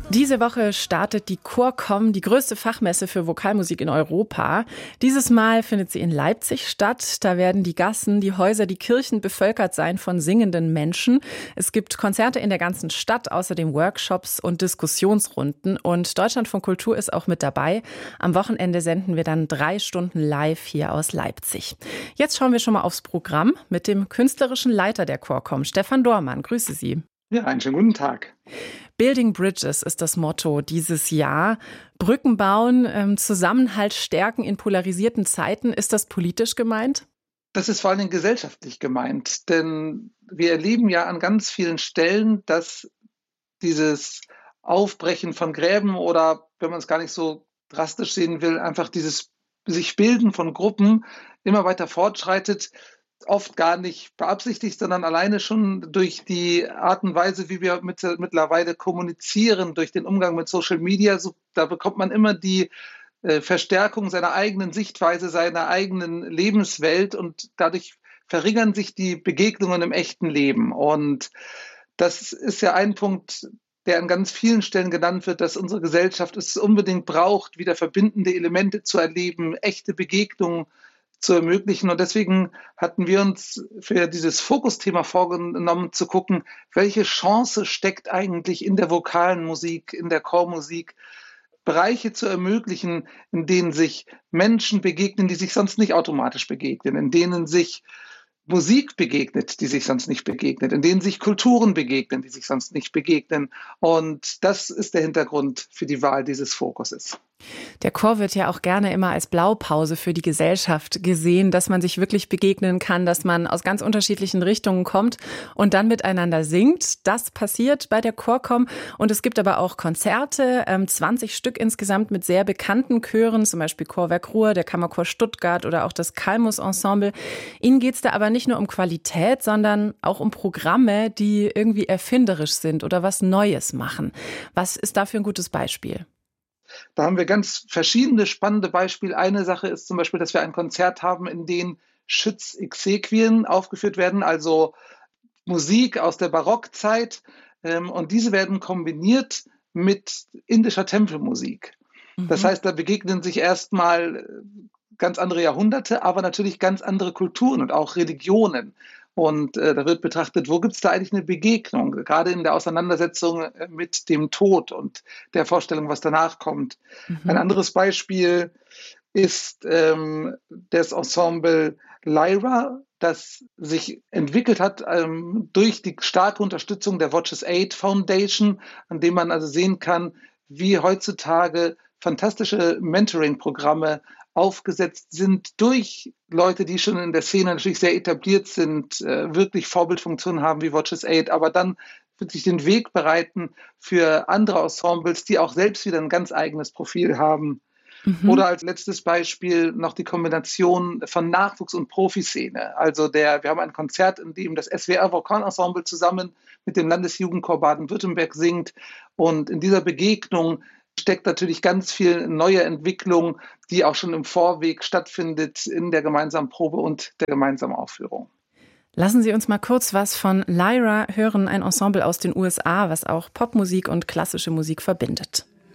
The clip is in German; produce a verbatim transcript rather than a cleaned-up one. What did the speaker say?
Diese Woche startet die Chorcom, die größte Fachmesse für Vokalmusik in Europa. Dieses Mal findet sie in Leipzig statt. Da werden die Gassen, die Häuser, die Kirchen bevölkert sein von singenden Menschen. Es gibt Konzerte in der ganzen Stadt, außerdem Workshops und Diskussionsrunden. Und Deutschlandfunk Kultur ist auch mit dabei. Am Wochenende senden wir dann drei Stunden live hier aus Leipzig. Jetzt schauen wir schon mal aufs Programm mit dem künstlerischen Leiter der Chorcom, Stefan Dohrmann. Grüße Sie. Ja, einen schönen guten Tag. Building Bridges ist das Motto dieses Jahr. Brücken bauen, ähm, Zusammenhalt stärken in polarisierten Zeiten. Ist das politisch gemeint? Das ist vor allen Dingen gesellschaftlich gemeint, denn wir erleben ja an ganz vielen Stellen, dass dieses Aufbrechen von Gräben oder, wenn man es gar nicht so drastisch sehen will, einfach dieses sich Bilden von Gruppen immer weiter fortschreitet, oft gar nicht beabsichtigt, sondern alleine schon durch die Art und Weise, wie wir mit, mittlerweile kommunizieren, durch den Umgang mit Social Media, so, da bekommt man immer die äh, Verstärkung seiner eigenen Sichtweise, seiner eigenen Lebenswelt und dadurch verringern sich die Begegnungen im echten Leben. Und das ist ja ein Punkt, der an ganz vielen Stellen genannt wird, dass unsere Gesellschaft es unbedingt braucht, wieder verbindende Elemente zu erleben, echte Begegnungen zu ermöglichen. Und deswegen hatten wir uns für dieses Fokusthema vorgenommen, zu gucken, welche Chance steckt eigentlich in der vokalen Musik, in der Chormusik, Bereiche zu ermöglichen, in denen sich Menschen begegnen, die sich sonst nicht automatisch begegnen, in denen sich Musik begegnet, die sich sonst nicht begegnet, in denen sich Kulturen begegnen, die sich sonst nicht begegnen. Und das ist der Hintergrund für die Wahl dieses Fokuses. Der Chor wird ja auch gerne immer als Blaupause für die Gesellschaft gesehen, dass man sich wirklich begegnen kann, dass man aus ganz unterschiedlichen Richtungen kommt und dann miteinander singt. Das passiert bei der Chorcom. Und es gibt aber auch Konzerte, zwanzig Stück insgesamt mit sehr bekannten Chören, zum Beispiel Chorwerk Ruhr, der Kammerchor Stuttgart oder auch das Calmus Ensemble. Ihnen geht es da aber nicht nur um Qualität, sondern auch um Programme, die irgendwie erfinderisch sind oder was Neues machen. Was ist dafür ein gutes Beispiel? Da haben wir ganz verschiedene spannende Beispiele. Eine Sache ist zum Beispiel, dass wir ein Konzert haben, in dem Schütz-Exequien aufgeführt werden, also Musik aus der Barockzeit. Und diese werden kombiniert mit indischer Tempelmusik. Mhm. Das heißt, da begegnen sich erstmal ganz andere Jahrhunderte, aber natürlich ganz andere Kulturen und auch Religionen. Und äh, da wird betrachtet, wo gibt es da eigentlich eine Begegnung, gerade in der Auseinandersetzung äh, mit dem Tod und der Vorstellung, was danach kommt. Mhm. Ein anderes Beispiel ist ähm, das Ensemble Lyra, das sich entwickelt hat ähm, durch die starke Unterstützung der Watches Aid Foundation, an dem man also sehen kann, wie heutzutage fantastische Mentoring-Programme aufgesetzt sind durch Leute, die schon in der Szene natürlich sehr etabliert sind, äh, wirklich Vorbildfunktionen haben wie Watches Aid, aber dann wirklich den Weg bereiten für andere Ensembles, die auch selbst wieder ein ganz eigenes Profil haben. Mhm. Oder als letztes Beispiel noch die Kombination von Nachwuchs- und Profiszene. Also der, wir haben ein Konzert, in dem das S W R Vokalensemble zusammen mit dem Landesjugendchor Baden-Württemberg singt. Und in dieser Begegnung steckt natürlich ganz viel neue Entwicklung, die auch schon im Vorweg stattfindet in der gemeinsamen Probe und der gemeinsamen Aufführung. Lassen Sie uns mal kurz was von Lyra hören, ein Ensemble aus den U S A, was auch Popmusik und klassische Musik verbindet.